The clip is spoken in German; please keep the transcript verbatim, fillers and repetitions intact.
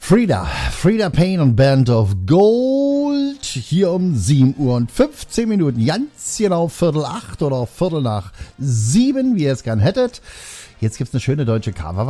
Frida, Frida Payne und Band of Gold, hier um sieben Uhr und fünfzehn Minuten, ganz genau Viertel acht oder Viertel nach sieben, wie ihr es gern hättet. Jetzt gibt's eine schöne deutsche Cover.